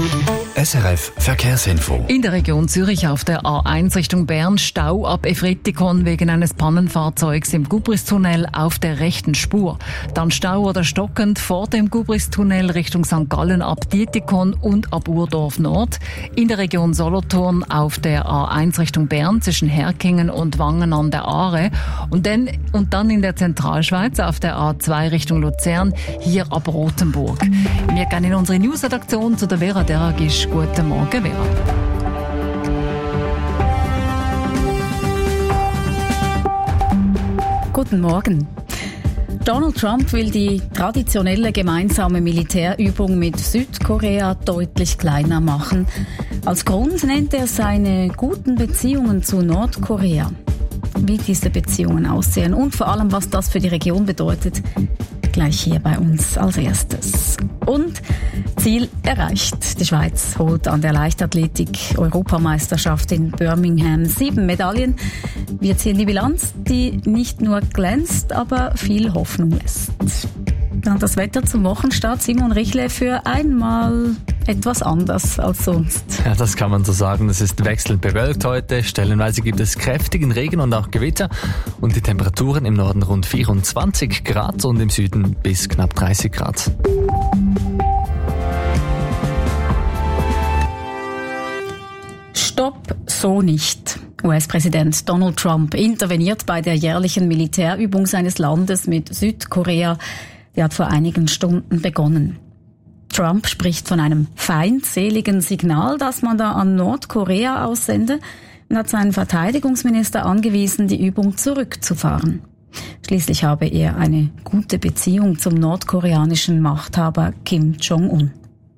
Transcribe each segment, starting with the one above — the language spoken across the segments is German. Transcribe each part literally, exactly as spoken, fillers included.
S R F Verkehrsinfo. In der Region Zürich auf der A eins Richtung Bern Stau ab Efretikon wegen eines Pannenfahrzeugs im Gubristunnel auf der rechten Spur. Dann Stau oder stockend vor dem Gubristunnel Richtung Sankt Gallen ab Dietikon und ab Urdorf Nord. In der Region Solothurn auf der A eins Richtung Bern zwischen Herkingen und Wangen an der Aare. Und dann, und dann in der Zentralschweiz auf der A zwei Richtung Luzern, hier ab Rothenburg. Wir gehen in unsere Newsredaktion zu der Vera Deragisch. Guten Morgen, Vera. Guten Morgen. Donald Trump will die traditionelle gemeinsame Militärübung mit Südkorea deutlich kleiner machen. Als Grund nennt er seine guten Beziehungen zu Nordkorea. Wie diese Beziehungen aussehen und vor allem, was das für die Region bedeutet, gleich hier bei uns als erstes. Und Ziel erreicht. Die Schweiz holt an der Leichtathletik-Europameisterschaft in Birmingham sieben Medaillen. Wir ziehen die Bilanz, die nicht nur glänzt, aber viel Hoffnung lässt. Dann das Wetter zum Wochenstart. Simon Richle, für einmal etwas anders als sonst. Ja, das kann man so sagen. Es ist wechselnd bewölkt heute. Stellenweise gibt es kräftigen Regen und auch Gewitter. Und die Temperaturen im Norden rund vierundzwanzig Grad und im Süden bis knapp dreißig Grad. Stopp, so nicht. U S-Präsident Donald Trump interveniert bei der jährlichen Militärübung seines Landes mit Südkorea. Die hat vor einigen Stunden begonnen. Trump spricht von einem feindseligen Signal, das man da an Nordkorea aussende, und hat seinen Verteidigungsminister angewiesen, die Übung zurückzufahren. Schließlich habe er eine gute Beziehung zum nordkoreanischen Machthaber Kim Jong-un.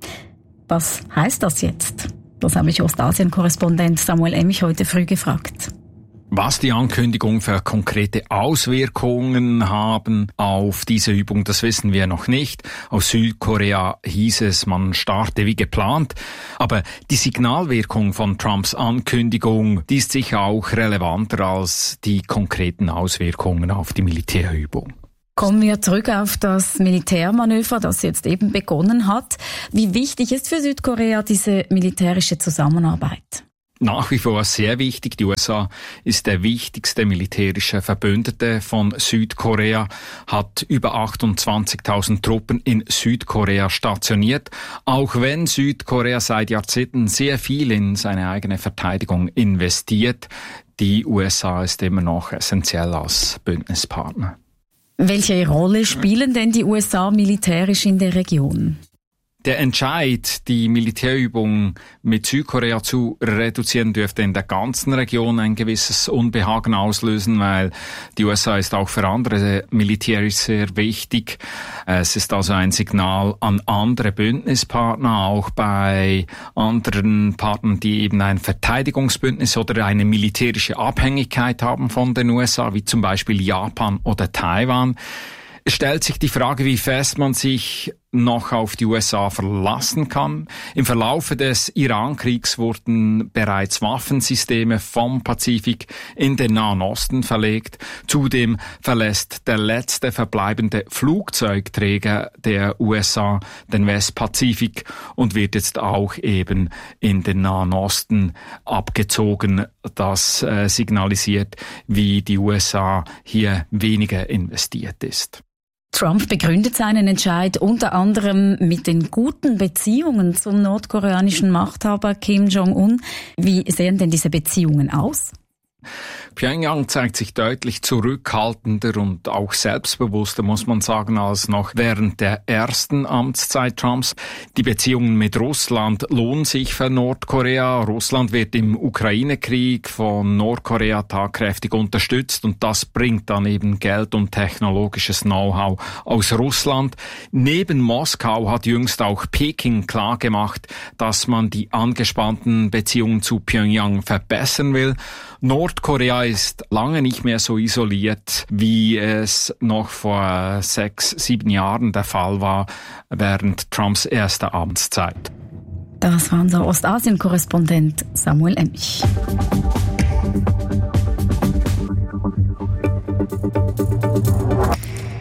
Was heißt das jetzt? Das habe ich Ostasien-Korrespondent Samuel Emich heute früh gefragt. Was die Ankündigung für konkrete Auswirkungen haben auf diese Übung, das wissen wir noch nicht. Aus Südkorea hieß es, man starte wie geplant. Aber die Signalwirkung von Trumps Ankündigung, die ist sicher auch relevanter als die konkreten Auswirkungen auf die Militärübung. Kommen wir zurück auf das Militärmanöver, das jetzt eben begonnen hat. Wie wichtig ist für Südkorea diese militärische Zusammenarbeit? Nach wie vor sehr wichtig. Die U S A ist der wichtigste militärische Verbündete von Südkorea, hat über achtundzwanzigtausend Truppen in Südkorea stationiert, auch wenn Südkorea seit Jahrzehnten sehr viel in seine eigene Verteidigung investiert. Die U S A ist immer noch essentiell als Bündnispartner. Welche Rolle spielen denn die U S A militärisch in der Region? Der Entscheid, die Militärübung mit Südkorea zu reduzieren, dürfte in der ganzen Region ein gewisses Unbehagen auslösen, weil die U S A ist auch für andere militärisch sehr wichtig. Es ist also ein Signal an andere Bündnispartner, auch bei anderen Partnern, die eben ein Verteidigungsbündnis oder eine militärische Abhängigkeit haben von den U S A, wie zum Beispiel Japan oder Taiwan. Es stellt sich die Frage, wie fest man sich noch auf die U S A verlassen kann. Im Verlaufe des Iran-Kriegs wurden bereits Waffensysteme vom Pazifik in den Nahen Osten verlegt. Zudem verlässt der letzte verbleibende Flugzeugträger der U S A den Westpazifik und wird jetzt auch eben in den Nahen Osten abgezogen. Das äh, signalisiert, wie die U S A hier weniger investiert ist. Trump begründet seinen Entscheid unter anderem mit den guten Beziehungen zum nordkoreanischen Machthaber Kim Jong-un. Wie sehen denn diese Beziehungen aus? Pyongyang zeigt sich deutlich zurückhaltender und auch selbstbewusster, muss man sagen, als noch während der ersten Amtszeit Trumps. Die Beziehungen mit Russland lohnen sich für Nordkorea. Russland wird im Ukraine-Krieg von Nordkorea tatkräftig unterstützt und das bringt dann eben Geld und technologisches Know-how aus Russland. Neben Moskau hat jüngst auch Peking klargemacht, dass man die angespannten Beziehungen zu Pyongyang verbessern will. Nordkorea ist lange nicht mehr so isoliert, wie es noch vor sechs, sieben Jahren der Fall war, während Trumps erster Amtszeit. Das war unser Ostasien-Korrespondent Samuel Emich.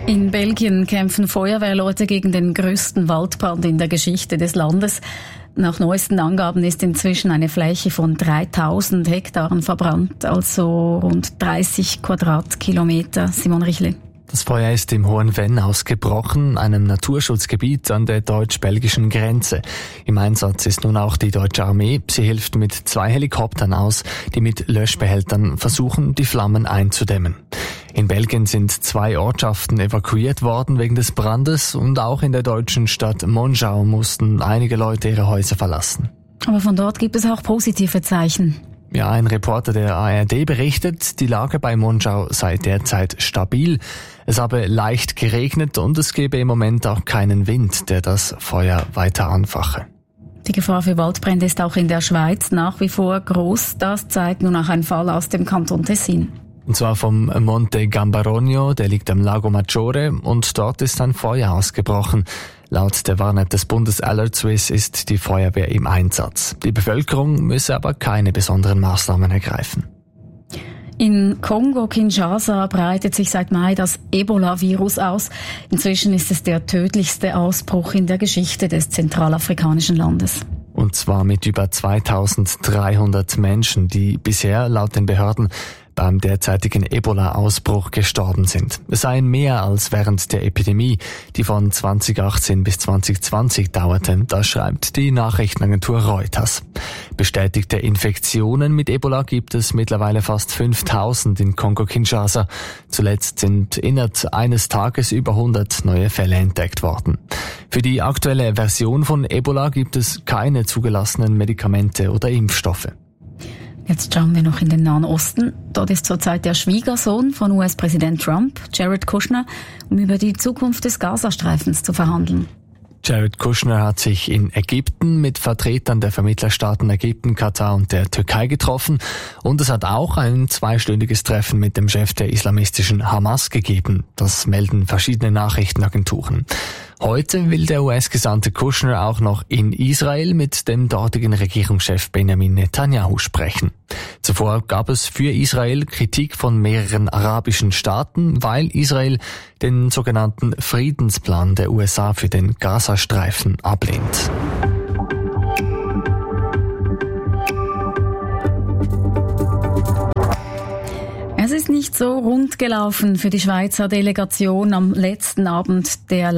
In Belgien kämpfen Feuerwehrleute gegen den größten Waldbrand in der Geschichte des Landes. Nach neuesten Angaben ist inzwischen eine Fläche von dreitausend Hektaren verbrannt, also rund dreißig Quadratkilometer. Simon Richle. Das Feuer ist im Hohen Venn ausgebrochen, einem Naturschutzgebiet an der deutsch-belgischen Grenze. Im Einsatz ist nun auch die deutsche Armee. Sie hilft mit zwei Helikoptern aus, die mit Löschbehältern versuchen, die Flammen einzudämmen. In Belgien sind zwei Ortschaften evakuiert worden wegen des Brandes und auch in der deutschen Stadt Monschau mussten einige Leute ihre Häuser verlassen. Aber von dort gibt es auch positive Zeichen. Ja, ein Reporter der A R D berichtet, die Lage bei Monschau sei derzeit stabil. Es habe leicht geregnet und es gebe im Moment auch keinen Wind, der das Feuer weiter anfache. Die Gefahr für Waldbrände ist auch in der Schweiz nach wie vor groß. Das zeigt nun auch ein Fall aus dem Kanton Tessin. Und zwar vom Monte Gambarogno, der liegt am Lago Maggiore, und dort ist ein Feuer ausgebrochen. Laut der Warn-App des Bundes Alert Swiss ist die Feuerwehr im Einsatz. Die Bevölkerung müsse aber keine besonderen Maßnahmen ergreifen. In Kongo-Kinshasa breitet sich seit Mai das Ebola-Virus aus. Inzwischen ist es der tödlichste Ausbruch in der Geschichte des zentralafrikanischen Landes. Und zwar mit über zweitausenddreihundert Menschen, die bisher laut den Behörden beim derzeitigen Ebola-Ausbruch gestorben sind. Es seien mehr als während der Epidemie, die von zweitausendachtzehn bis zweitausendzwanzig dauerte, das schreibt die Nachrichtenagentur Reuters. Bestätigte Infektionen mit Ebola gibt es mittlerweile fast fünftausend in Kongo-Kinshasa. Zuletzt sind innerhalb eines Tages über hundert neue Fälle entdeckt worden. Für die aktuelle Version von Ebola gibt es keine zugelassenen Medikamente oder Impfstoffe. Jetzt schauen wir noch in den Nahen Osten. Dort ist zurzeit der Schwiegersohn von U S-Präsident Trump, Jared Kushner, um über die Zukunft des Gazastreifens zu verhandeln. Jared Kushner hat sich in Ägypten mit Vertretern der Vermittlerstaaten Ägypten, Katar und der Türkei getroffen. Und es hat auch ein zweistündiges Treffen mit dem Chef der islamistischen Hamas gegeben. Das melden verschiedene Nachrichtenagenturen. Heute will der U S-Gesandte Kushner auch noch in Israel mit dem dortigen Regierungschef Benjamin Netanyahu sprechen. Zuvor gab es für Israel Kritik von mehreren arabischen Staaten, weil Israel den sogenannten Friedensplan der U S A für den Gazastreifen ablehnt. Es ist nicht so rund gelaufen für die Schweizer Delegation am letzten Abend der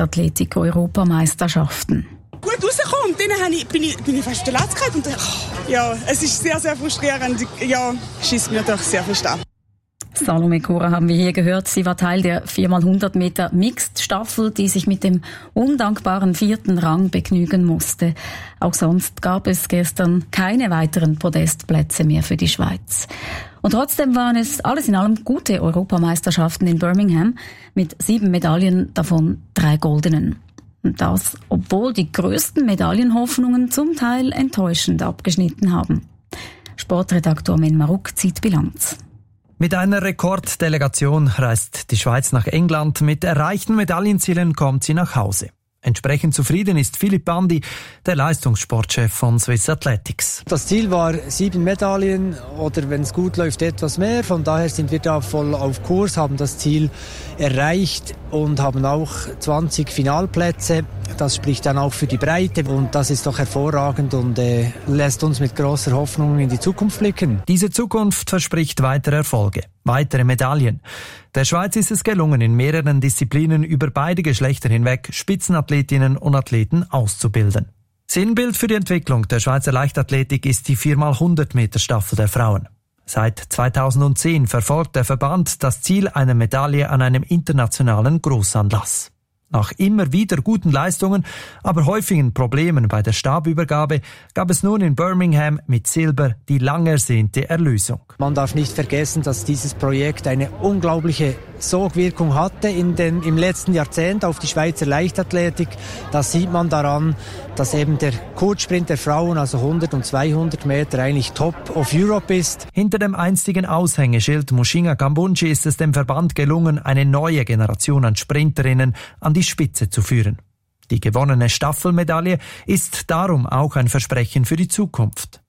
Leichtathletik-Europameisterschaften. Gut rausgekommen, dann ich, bin, ich, bin ich fast verletzt gehabt und oh, ja, es ist sehr, sehr frustrierend. Ja, schießt mir doch sehr viel ab. Salome Kora haben wir hier gehört. Sie war Teil der vier mal hundert Meter Mixed-Staffel, die sich mit dem undankbaren vierten Rang begnügen musste. Auch sonst gab es gestern keine weiteren Podestplätze mehr für die Schweiz. Und trotzdem waren es alles in allem gute Europameisterschaften in Birmingham mit sieben Medaillen, davon drei goldenen. Und das, obwohl die größten Medaillenhoffnungen zum Teil enttäuschend abgeschnitten haben. Sportredaktor Men Maruk zieht Bilanz. Mit einer Rekorddelegation reist die Schweiz nach England. Mit erreichten Medaillenzielen kommt sie nach Hause. Entsprechend zufrieden ist Philipp Bandi, der Leistungssportchef von Swiss Athletics. Das Ziel war sieben Medaillen oder wenn es gut läuft etwas mehr. Von daher sind wir da voll auf Kurs, haben das Ziel erreicht und haben auch zwanzig Finalplätze. Das spricht dann auch für die Breite und das ist doch hervorragend und äh, lässt uns mit großer Hoffnung in die Zukunft blicken. Diese Zukunft verspricht weitere Erfolge, weitere Medaillen. Der Schweiz ist es gelungen, in mehreren Disziplinen über beide Geschlechter hinweg Spitzenathletinnen und Athleten auszubilden. Sinnbild für die Entwicklung der Schweizer Leichtathletik ist die vier mal hundert Meter Staffel der Frauen. Seit zweitausendzehn verfolgt der Verband das Ziel einer Medaille an einem internationalen Großanlass. Nach immer wieder guten Leistungen, aber häufigen Problemen bei der Stabübergabe gab es nun in Birmingham mit Silber die lang ersehnte Erlösung. Man darf nicht vergessen, dass dieses Projekt eine unglaubliche Sogwirkung hatte in den, im letzten Jahrzehnt auf die Schweizer Leichtathletik. Das sieht man daran, dass eben der Kurzsprint der Frauen, also hundert und zweihundert Meter, eigentlich Top of Europe ist. Hinter dem einstigen Aushängeschild Mushinga Kambunji ist es dem Verband gelungen, eine neue Generation an Sprinterinnen an die Spitze zu führen. Die gewonnene Staffelmedaille ist darum auch ein Versprechen für die Zukunft.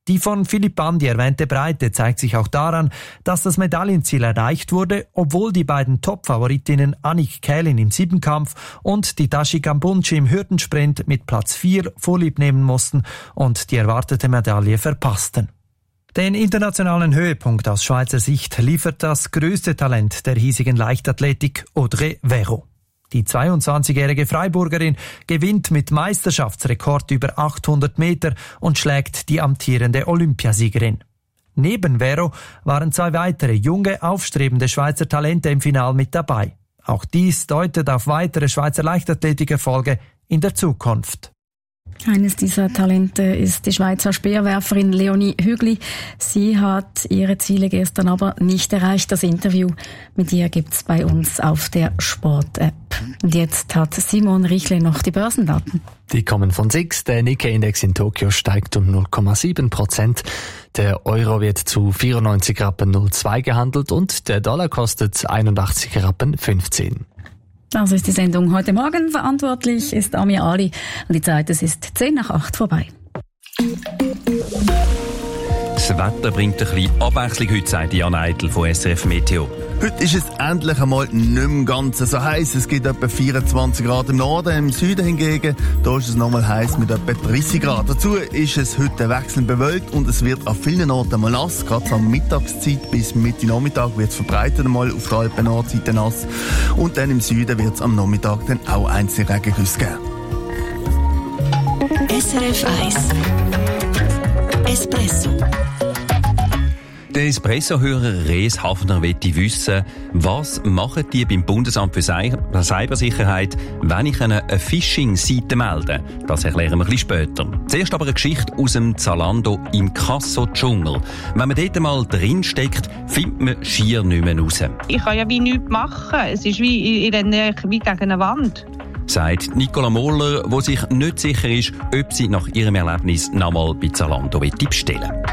Die von Philipp Bandi erwähnte Breite zeigt sich auch daran, dass das Medaillenziel erreicht wurde, obwohl die beiden Top-Favoritinnen Annick Kählin im Siebenkampf und die Tashi Kambunchi im Hürdensprint mit Platz vier vorlieb nehmen mussten und die erwartete Medaille verpassten. Den internationalen Höhepunkt aus Schweizer Sicht liefert das größte Talent der hiesigen Leichtathletik, Audrey Vero. Die zweiundzwanzigjährige Freiburgerin gewinnt mit Meisterschaftsrekord über achthundert Meter und schlägt die amtierende Olympiasiegerin. Neben Vero waren zwei weitere junge, aufstrebende Schweizer Talente im Finale mit dabei. Auch dies deutet auf weitere Schweizer Leichtathletikerfolge in der Zukunft. Eines dieser Talente ist die Schweizer Speerwerferin Leonie Hügli. Sie hat ihre Ziele gestern aber nicht erreicht. Das Interview mit ihr gibt's bei uns auf der Sport-App. Und jetzt hat Simon Richle noch die Börsendaten. Die kommen von S I X. Der Nikkei-Index in Tokio steigt um null Komma sieben Prozent. Der Euro wird zu vierundneunzig Rappen null zwei gehandelt und der Dollar kostet einundachtzig Rappen fünfzehn. Also ist die Sendung heute Morgen. Verantwortlich ist Amir Ali. Und die Zeit, es ist zehn nach acht vorbei. Das Wetter bringt ein bisschen Abwechslung heute, sagt Jan Eitel von S R F Meteo. Heute ist es endlich einmal nicht mehr ganz so heiß. Es gibt etwa vierundzwanzig Grad im Norden, im Süden hingegen, da ist es nochmal heiß mit etwa dreißig Grad. Dazu ist es heute wechselnd bewölkt und es wird an vielen Orten mal nass. Gerade zur Mittagszeit bis Mitte Nachmittag wird es verbreitet einmal auf der Alpen-Nordseite nass. Und dann im Süden wird es am Nachmittag dann auch einzelne Regengüsse geben. S R F eins Espresso. Der Espresso-Hörer Rees Hafner möchte wissen, was machen die beim Bundesamt für Cybersicherheit, wenn ich eine Phishing-Seite melde? Das erklären wir ein bisschen später. Zuerst aber eine Geschichte aus dem Zalando Inkasso-Dschungel. Wenn man dort mal drinsteckt, findet man schier nicht mehr raus. Ich kann ja wie nichts machen. Es ist wie, ich renne wie gegen eine Wand. Sagt Nicola Mohler, die sich nicht sicher ist, ob sie nach ihrem Erlebnis nochmal bei Zalando bestellen will.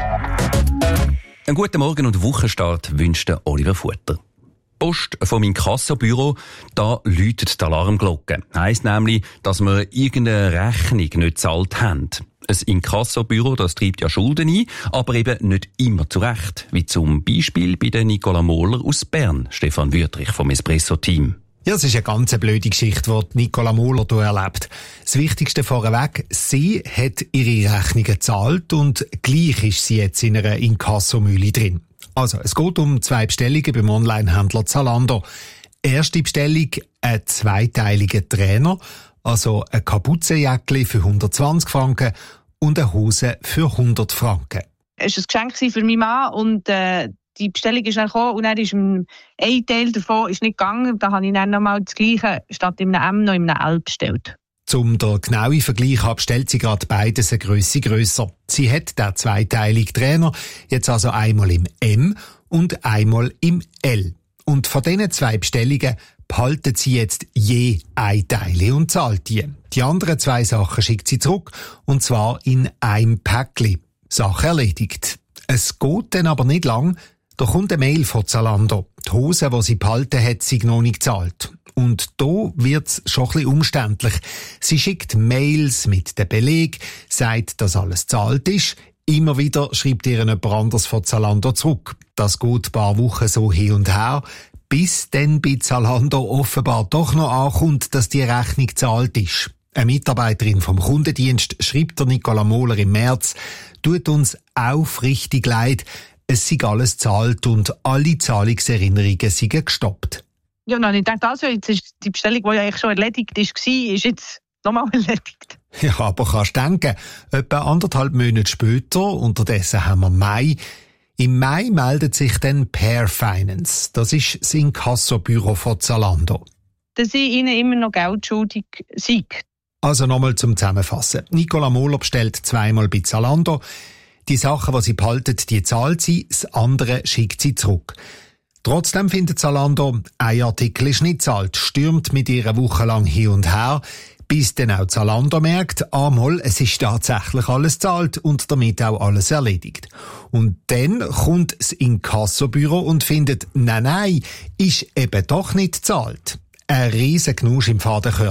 Einen guten Morgen und Wochenstart wünscht Oliver Futter. Post vom Inkassobüro, da läutet die Alarmglocke. Heisst nämlich, dass wir irgendeine Rechnung nicht gezahlt haben. Ein Inkassobüro, das treibt ja Schulden ein, aber eben nicht immer zurecht. Wie zum Beispiel bei der Nicola Mohler aus Bern, Stefan Wüttrich vom Espresso-Team. Ja, es ist eine ganz blöde Geschichte, die Nicola Mohler hier erlebt. Das Wichtigste vorweg, sie hat ihre Rechnungen gezahlt und gleich ist sie jetzt in einer Inkassomühle drin. Also, es geht um zwei Bestellungen beim Onlinehändler Zalando. Erste Bestellung, ein zweiteiliger Trainer, also ein Kapuzenjäckli für hundertzwanzig Franken und eine Hose für hundert Franken. Es war ein Geschenk für meinen Mann und äh die Bestellung ist dann gekommen und dann ist ein Teil davon ist nicht gegangen. Da habe ich dann nochmal das Gleiche statt in einem M noch in einem L bestellt. Zum den genauen Vergleich ab stellt sie gerade beides eine Grösse grösser. Sie hat den zweiteiligen Trainer jetzt also einmal im M und einmal im L. Und von diesen zwei Bestellungen behalten sie jetzt je ein Teil und zahlt die. Die anderen zwei Sachen schickt sie zurück und zwar in einem Päckli. Sache erledigt. Es geht dann aber nicht lang. Da kommt eine Mail von Zalando. Die Hose, die sie behalten hat, sind noch nicht gezahlt. Und da wird's schon ein bisschen umständlich. Sie schickt Mails mit dem Beleg, sagt, dass alles gezahlt ist. Immer wieder schreibt ihr jemand anderes von Zalando zurück. Das geht ein paar Wochen so hin und her, bis dann bei Zalando offenbar doch noch ankommt, dass die Rechnung gezahlt ist. Eine Mitarbeiterin vom Kundendienst schreibt der Nicola Mohler im März, tut uns aufrichtig leid, es sei alles gezahlt und alle Zahlungserinnerungen seien gestoppt. Ja, und dann habe ich gedacht, also, jetzt ist die Bestellung, die ja eigentlich schon erledigt ist, ist jetzt nochmal erledigt. Ja, aber kannst du denken, etwa anderthalb Monate später, unterdessen haben wir Mai, im Mai meldet sich dann Pair Finance. Das ist das Inkassobüro von Zalando. Dass ich ihnen immer noch Geld schuldig sei. Also nochmal zum Zusammenfassen. Nicola Mohler bestellt zweimal bei Zalando. Die Sachen, die sie behalten, die zahlt sie, das andere schickt sie zurück. Trotzdem findet Zalando, ein Artikel ist nicht zahlt, stürmt mit ihr wochenlang hin und her, bis dann auch Zalando merkt, einmal, es ist tatsächlich alles zahlt und damit auch alles erledigt. Und dann kommt das Inkassobüro und findet, nein, nein, ist eben doch nicht zahlt. Ein riesen Knusch im Fadenkörbli.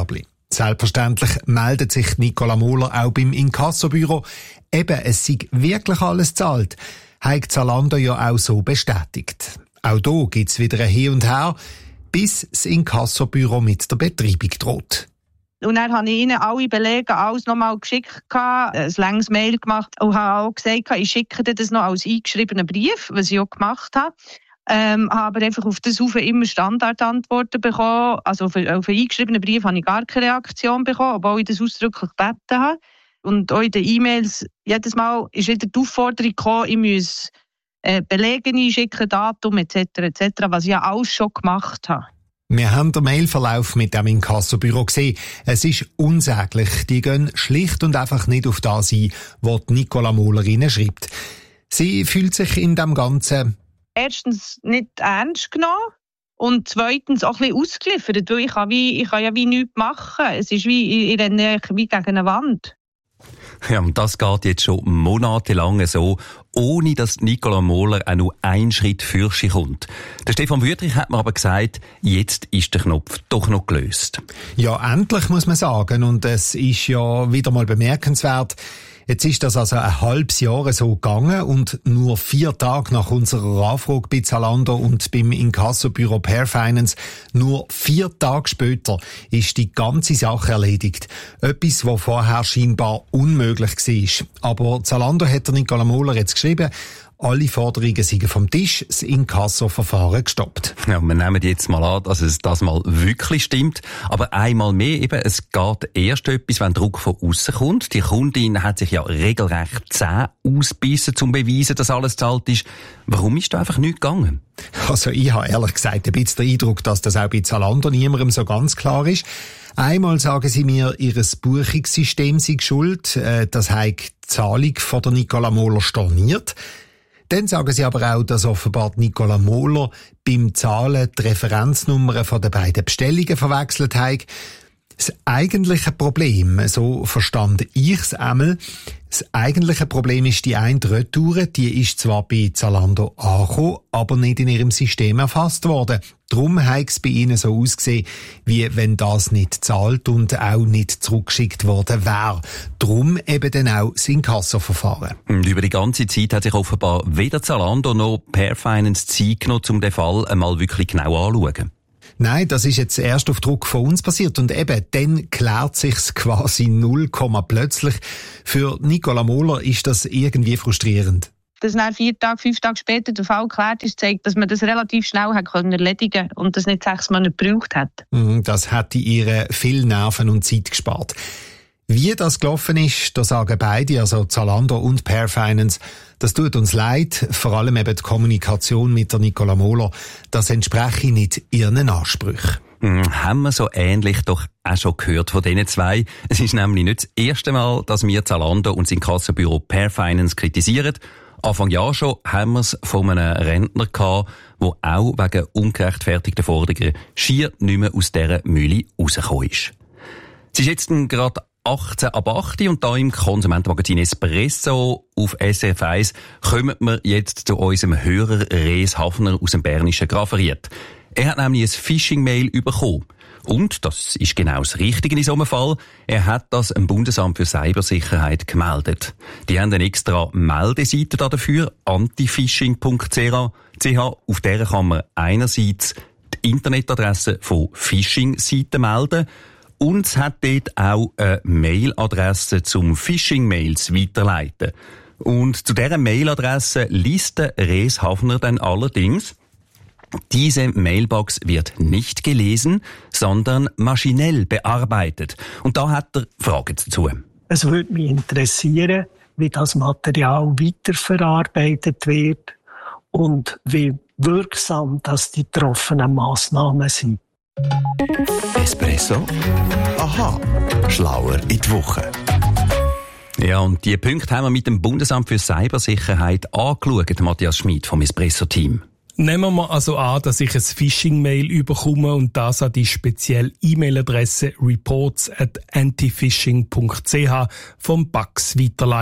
Selbstverständlich meldet sich Nicola Mohler auch beim Inkassobüro. Eben, es sei wirklich alles gezahlt. Hat Zalando ja auch so bestätigt. Auch hier gibt's wieder ein Hin und Her, bis das Inkassobüro mit der Betreibung droht. Und dann habe ich ihnen alle Belege alles nochmal geschickt, ein langes Mail gemacht und habe auch gesagt, ich schicke dir das noch als eingeschriebenen Brief, was ich auch gemacht habe. Ähm, habe aber einfach auf das Rufen immer Standardantworten bekommen. Also auf, auf einen eingeschriebenen Brief habe ich gar keine Reaktion bekommen, obwohl ich das ausdrücklich gebeten habe. Und auch in den E-Mails, jedes Mal ist wieder die Aufforderung gekommen, ich muss äh, Belege einschicken, Datum et cetera et cetera, was ich ja alles schon gemacht habe. Wir haben den Mailverlauf mit dem Inkassobüro gesehen. Es ist unsäglich. Die gehen schlicht und einfach nicht auf das ein, was Nicola Mohler ihnen schreibt. Sie fühlt sich in dem Ganzen erstens nicht ernst genommen und zweitens auch ein bisschen ausgeliefert, weil ich kann, wie, ich kann ja wie nichts machen. Es ist wie, ich renne wie gegen eine Wand. Ja, und das geht jetzt schon monatelang so, ohne dass Nicola Mohler auch nur einen Schritt für sich kommt. Der Stefan Wüthrich hat mir aber gesagt, jetzt ist der Knopf doch noch gelöst. Ja, endlich muss man sagen. Und es ist ja wieder mal bemerkenswert. Jetzt ist das also ein halbes Jahr so gegangen und nur vier Tage nach unserer Anfrage bei Zalando und beim Inkassobüro Pair Finance, nur vier Tage später, ist die ganze Sache erledigt. Etwas, was vorher scheinbar unmöglich war. Aber Zalando hat der Nicola Mohler jetzt geschrieben, alle Forderungen sind vom Tisch, das Inkasso-Verfahren gestoppt. Ja, wir nehmen jetzt mal an, dass es das mal wirklich stimmt. Aber einmal mehr eben, es geht erst etwas, wenn Druck von außen kommt. Die Kundin hat sich ja regelrecht Zähne ausbissen, um zu beweisen, dass alles zahlt ist. Warum ist da einfach nichts gegangen? Also ich habe ehrlich gesagt ein bisschen den Eindruck, dass das auch bei Zalando niemandem so ganz klar ist. Einmal sagen sie mir, ihr Buchungssystem sei schuld, das hat die Zahlung von der Nicola Mohler storniert. Dann sagen sie aber auch, dass offenbar Nicola Mohler beim Zahlen die Referenznummern von den beiden Bestellungen verwechselt hat. Das eigentliche Problem, so verstand ich es einmal, das eigentliche Problem ist die eine Retour, die ist zwar bei Zalando angekommen, aber nicht in ihrem System erfasst worden. Darum hat es bei ihnen so ausgesehen, wie wenn das nicht zahlt und auch nicht zurückgeschickt worden wäre. Darum eben dann auch das Inkassoverfahren. Und über die ganze Zeit hat sich offenbar weder Zalando noch Pair Finance Zeit genommen, um den Fall einmal wirklich genau anzuschauen. Nein, das ist jetzt erst auf Druck von uns passiert und eben, dann klärt sich's quasi null Komma plötzlich. Für Nicola Mohler ist das irgendwie frustrierend. Dass nach vier Tage, fünf Tage später der Fall geklärt ist, zeigt, dass man das relativ schnell hat können erledigen und das nicht sechs Monate gebraucht hat. Das hätte ihr viel Nerven und Zeit gespart. Wie das gelaufen ist, da sagen beide, also Zalando und Pair Finance, das tut uns leid, vor allem eben die Kommunikation mit der Nicola Mohler, das entspreche nicht ihren Ansprüchen. Hm, haben wir so ähnlich doch auch schon gehört von diesen zwei. Es ist nämlich nicht das erste Mal, dass wir Zalando und das Inkassobüro Pair Finance kritisieren. Anfang Jahr schon haben wir es von einem Rentner gehabt, der auch wegen ungerechtfertigter Forderungen schier nicht mehr aus dieser Mühle rausgekommen ist. Es ist jetzt gerade achtzehn ab acht und da im Konsumentenmagazin Espresso auf S R F eins kommen wir jetzt zu unserem Hörer Rees Hafner aus dem bernischen Graferiet. Er hat nämlich ein Phishing-Mail bekommen. Und, das ist genau das Richtige in so einem Fall, er hat das dem Bundesamt für Cybersicherheit gemeldet. Die haben eine extra Meldeseite dafür, antifishing punkt c h. Auf der kann man einerseits die Internetadresse von Phishing-Seiten melden, und es hat dort auch eine Mailadresse zum Phishing-Mails weiterleiten. Und zu dieser Mailadresse liest der Rees Hafner dann allerdings: Diese Mailbox wird nicht gelesen, sondern maschinell bearbeitet. Und da hat er Fragen dazu. Es würde mich interessieren, wie das Material weiterverarbeitet wird und wie wirksam das die getroffenen Massnahmen sind. Espresso? Aha, schlauer in die Woche. Ja, und die Punkte haben wir mit dem Bundesamt für Cybersicherheit angeschaut, Matthias Schmid vom Espresso-Team. Nehmen wir also an, dass ich ein Phishing-Mail bekomme und das an die spezielle E-Mail-Adresse reports at antifishing punkt c h vom B A X weiterleite.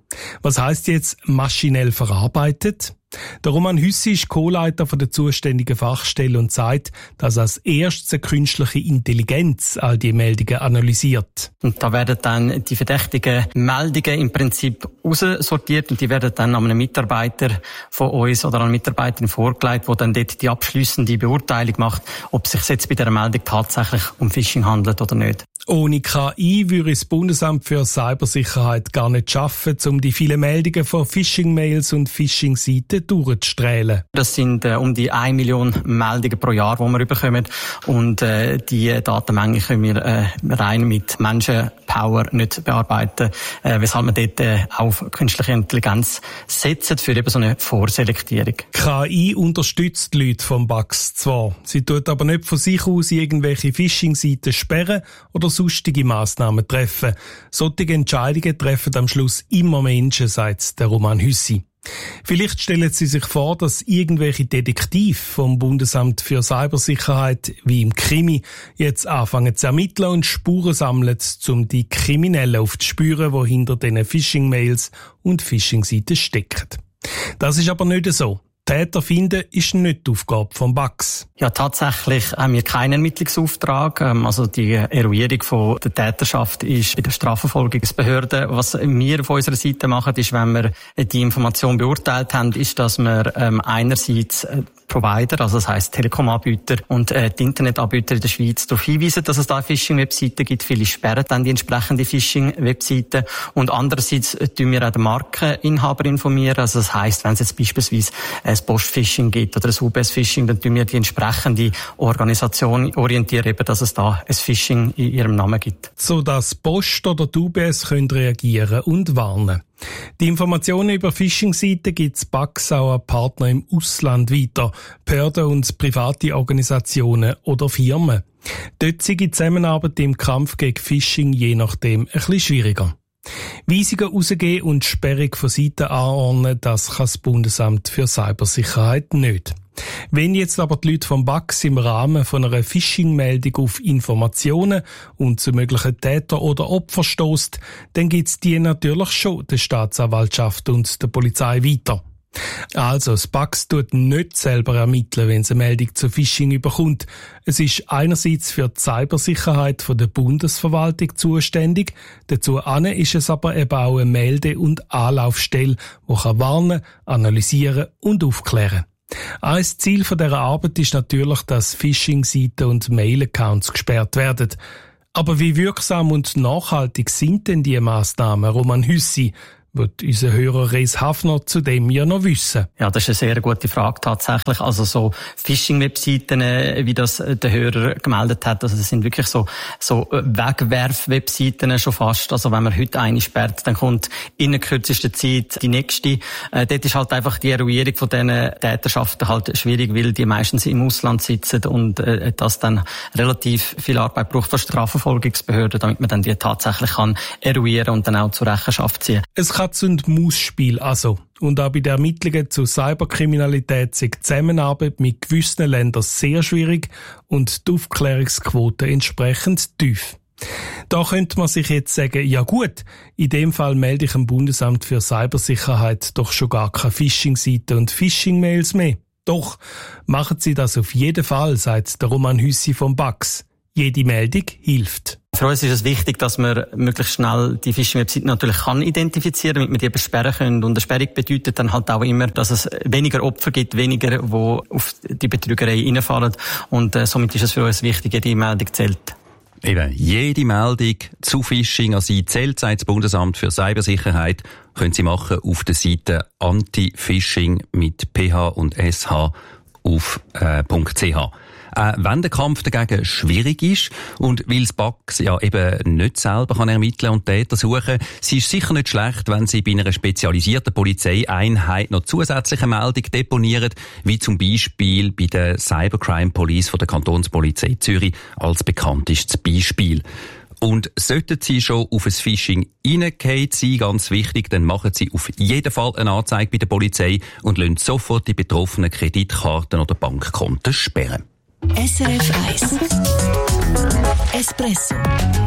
Was heisst jetzt maschinell verarbeitet? Der Roman Hüssi ist Co-Leiter der zuständigen Fachstelle und sagt, dass als erstes eine künstliche Intelligenz all die Meldungen analysiert. Und da werden dann die verdächtigen Meldungen im Prinzip aussortiert und die werden dann an einen Mitarbeiter von uns oder an eine Mitarbeiterin vorgelegt, die dann dort die abschliessende Beurteilung macht, ob es sich jetzt bei dieser Meldung tatsächlich um Phishing handelt oder nicht. Ohne K I würde das Bundesamt für Cybersicherheit gar nicht schaffen, um die vielen Meldungen von Phishing-Mails und Phishing-Seiten durchzustrählen. Das sind äh, um die eine Million Meldungen pro Jahr, die wir bekommen. Und äh, die Datenmenge können wir äh, rein mit Menschenpower nicht bearbeiten, äh, weshalb wir dort äh, auf künstliche Intelligenz setzen für eben so eine Vorselektierung. K I unterstützt die Leute vom B A X zwar. Sie tut aber nicht von sich aus irgendwelche Phishing-Seiten sperren oder sonstige Massnahmen treffen. Solche Entscheidungen treffen am Schluss immer Menschen, sagt der Roman Hüssi. Vielleicht stellen Sie sich vor, dass irgendwelche Detektive vom Bundesamt für Cybersicherheit wie im Krimi jetzt anfangen zu ermitteln und Spuren sammeln, um die Kriminellen aufzuspüren, die hinter diesen Phishing-Mails und Phishing-Seiten stecken. Das ist aber nicht so. Täter finden ist nicht die Aufgabe vom B A X. Ja, tatsächlich haben wir keinen Ermittlungsauftrag. Also die Eruierung von der Täterschaft ist bei der Strafverfolgungsbehörde. Was wir von unserer Seite machen, ist, wenn wir die Information beurteilt haben, ist, dass wir ähm, einerseits Provider, also das heisst Telekom-Anbieter und äh, die Internetanbieter in der Schweiz darauf hinweisen, dass es da Phishing-Webseiten gibt. Viele sperren dann die entsprechende Phishing-Webseiten. Und andererseits äh, tun wir auch den Markeninhaber informieren. Also das heisst, wenn es jetzt beispielsweise ein Post-Phishing gibt oder ein U B S-Phishing, dann tun wir die entsprechende Organisation orientieren, eben, dass es da ein Phishing in ihrem Namen gibt. So dass Post oder die U B S können reagieren und warnen. Die Informationen über Phishing-Seiten gibt das B A X auch an Partner im Ausland weiter, Behörden und private Organisationen oder Firmen. Dort sei die Zusammenarbeit im Kampf gegen Phishing je nachdem ein bisschen schwieriger. Weisungen rausgeben und Sperrung von Seiten anordnen, das kann das Bundesamt für Cybersicherheit nicht. Wenn jetzt aber die Leute vom B A X im Rahmen von einer Phishing-Meldung auf Informationen und zu möglichen Täter oder Opfer stößt, dann gibt's die natürlich schon der Staatsanwaltschaft und der Polizei weiter. Also, das B A X tut nicht selber ermitteln, wenn es eine Meldung zu Phishing überkommt. Es ist einerseits für die Cybersicherheit von der Bundesverwaltung zuständig, dazu ist es aber eben auch eine Melde- und Anlaufstelle, die kann warnen, analysieren und aufklären. Ein Ziel von dieser Arbeit ist natürlich, dass Phishing-Seiten und Mail-Accounts gesperrt werden. Aber wie wirksam und nachhaltig sind denn diese Massnahmen, Roman Hüssi? Wird unser Hörer Reis Hafner zu dem ja noch wissen. Ja, das ist eine sehr gute Frage tatsächlich. Also so Phishing-Webseiten, wie das der Hörer gemeldet hat, also das sind wirklich so so Wegwerf-Webseiten schon fast. Also wenn man heute eine sperrt, dann kommt in der kürzesten Zeit die nächste. Äh, dort ist halt einfach die Eruierung von diesen Täterschaften halt schwierig, weil die meistens im Ausland sitzen und äh, das dann relativ viel Arbeit braucht von Strafverfolgungsbehörden, damit man dann die tatsächlich kann eruieren und dann auch zur Rechenschaft ziehen. Es Katz- und Maus-Spiel also. Und auch bei den Ermittlungen zu Cyberkriminalität ist die Zusammenarbeit mit gewissen Ländern sehr schwierig und die Aufklärungsquote entsprechend tief. Da könnte man sich jetzt sagen, ja gut, in dem Fall melde ich dem Bundesamt für Cybersicherheit doch schon gar keine Phishing-Seiten und Phishing-Mails mehr. Doch, machen Sie das auf jeden Fall, sagt der Roman Hüssi vom B A X. Jede Meldung hilft. Für uns ist es wichtig, dass man möglichst schnell die Phishing-Webseiten natürlich kann identifizieren, damit wir die eben sperren können. Und eine Sperrung bedeutet dann halt auch immer, dass es weniger Opfer gibt, weniger, die auf die Betrügerei reinfallen. Und äh, somit ist es für uns wichtig, jede Meldung zählt. Eben, jede Meldung zu Phishing an Sie zählt, sagt das Bundesamt für Cybersicherheit, können Sie machen auf der Seite anti-phishing mit ph und sh auf äh, .ch. Äh, wenn der Kampf dagegen schwierig ist und weil das B A X ja eben nicht selber kann ermitteln und Täter suchen, sie ist sicher nicht schlecht, wenn sie bei einer spezialisierten Polizeieinheit noch zusätzliche Meldungen deponieren, wie zum Beispiel bei der Cybercrime Police von der Kantonspolizei Zürich als bekanntestes Beispiel. Und sollten Sie schon auf ein Phishing reingefallen sein, ganz wichtig, dann machen Sie auf jeden Fall eine Anzeige bei der Polizei und lassen sofort die betroffenen Kreditkarten oder Bankkonten sperren. S R F eins Espresso